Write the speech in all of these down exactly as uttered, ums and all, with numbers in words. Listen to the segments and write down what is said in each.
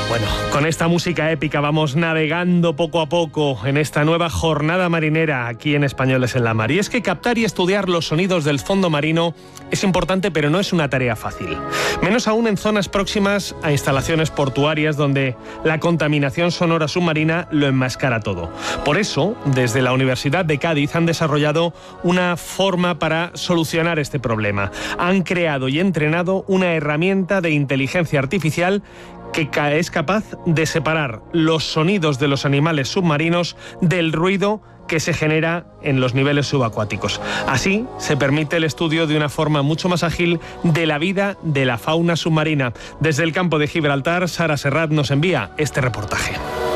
Bueno, con esta música épica vamos navegando poco a poco en esta nueva jornada marinera aquí en Españoles en la Mar. Y es que captar y estudiar los sonidos del fondo marino es importante, pero no es una tarea fácil. Menos aún en zonas próximas a instalaciones portuarias donde la contaminación sonora submarina lo enmascara todo. Por eso, desde la Universidad de Cádiz han desarrollado una forma para solucionar este problema. Han creado y entrenado una herramienta de inteligencia artificial que es capaz de separar los sonidos de los animales submarinos del ruido que se genera en los niveles subacuáticos. Así se permite el estudio de una forma mucho más ágil de la vida de la fauna submarina. Desde el campo de Gibraltar, Sara Serrat nos envía este reportaje.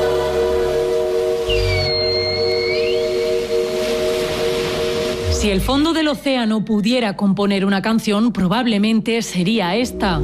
Si el fondo del océano pudiera componer una canción, probablemente sería esta.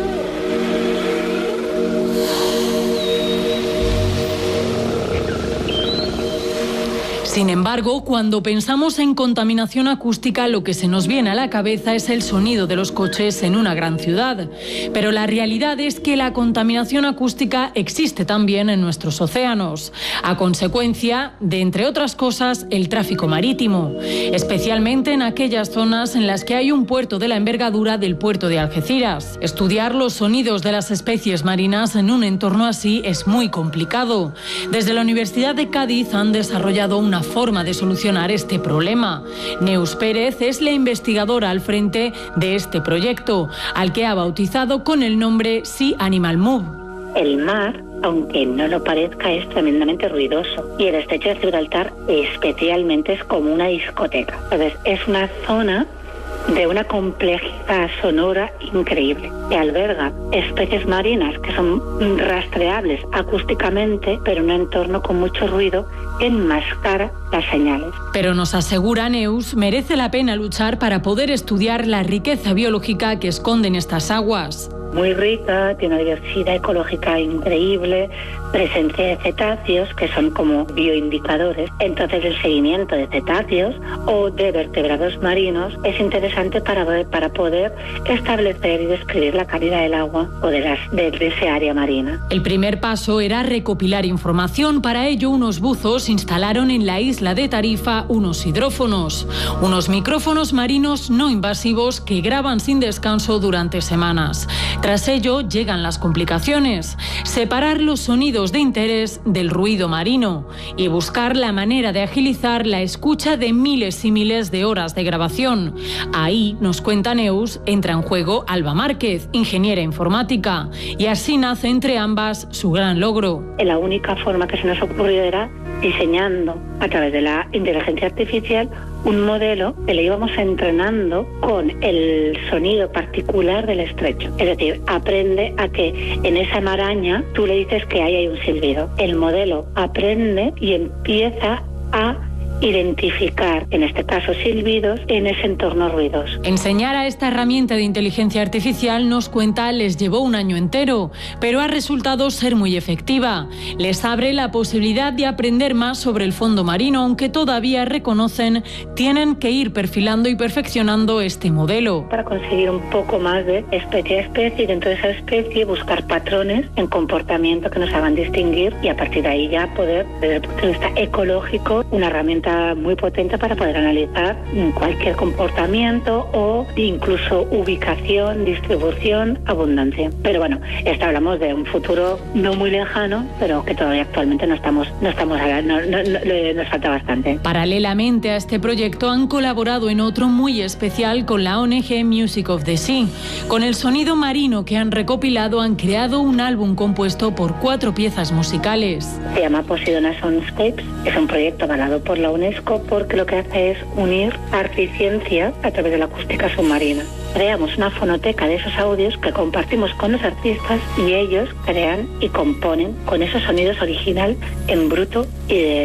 Sin embargo, cuando pensamos en contaminación acústica, lo que se nos viene a la cabeza es el sonido de los coches en una gran ciudad. Pero la realidad es que la contaminación acústica existe también en nuestros océanos, a consecuencia de, entre otras cosas, el tráfico marítimo, especialmente en aquellas zonas en las que hay un puerto de la envergadura del puerto de Algeciras. Estudiar los sonidos de las especies marinas en un entorno así es muy complicado. Desde la Universidad de Cádiz han desarrollado una forma de solucionar este problema. Neus Pérez es la investigadora al frente de este proyecto, al que ha bautizado con el nombre Sea Animal Move. El mar, aunque no lo parezca, es tremendamente ruidoso. Y el estrecho de Gibraltar especialmente es como una discoteca. Entonces, es una zona de una complejidad sonora increíble, que alberga especies marinas que son rastreables acústicamente, pero en un entorno con mucho ruido que enmascara las señales. Pero nos asegura Neus, merece la pena luchar para poder estudiar la riqueza biológica que esconden estas aguas. Muy rica, tiene una diversidad ecológica increíble, presencia de cetáceos, que son como bioindicadores. Entonces el seguimiento de cetáceos o de vertebrados marinos es interesante para, para poder establecer y describir la calidad del agua o de, las, de, de ese área marina. El primer paso era recopilar información. Para ello, unos buzos instalaron en la isla de Tarifa unos hidrófonos, unos micrófonos marinos no invasivos que graban sin descanso durante semanas. Tras ello llegan las complicaciones: separar los sonidos de interés del ruido marino y buscar la manera de agilizar la escucha de miles y miles de horas de grabación. Ahí, nos cuenta Neus, entra en juego Alba Márquez, ingeniera informática, y así nace entre ambas su gran logro. La única forma que se nos ocurrió era diseñando a través de la inteligencia artificial un modelo que le íbamos entrenando con el sonido particular del estrecho. Es decir, aprende a que en esa maraña tú le dices que ahí hay un silbido. El modelo aprende y empieza a identificar, en este caso silbidos, en ese entorno ruidoso. Enseñar a esta herramienta de inteligencia artificial, nos cuenta, les llevó un año entero, pero ha resultado ser muy efectiva. Les abre la posibilidad de aprender más sobre el fondo marino, aunque todavía reconocen tienen que ir perfilando y perfeccionando este modelo. Para conseguir un poco más de especie a especie y dentro de esa especie buscar patrones en comportamiento que nos hagan distinguir y a partir de ahí ya poder, desde el punto de vista ecológico, una herramienta muy potente para poder analizar cualquier comportamiento o incluso ubicación, distribución, abundancia. Pero bueno, esto hablamos de un futuro no muy lejano, pero que todavía actualmente no estamos, no estamos, no, no, no, nos falta bastante. Paralelamente a este proyecto han colaborado en otro muy especial con la O N G Music of the Sea. Con el sonido marino que han recopilado han creado un álbum compuesto por cuatro piezas musicales. Se llama Poseidona Soundscapes, es un proyecto avalado por la UNESCO porque lo que hace es unir arte y ciencia a través de la acústica submarina. Creamos una fonoteca de esos audios que compartimos con los artistas y ellos crean y componen con esos sonidos original en bruto y de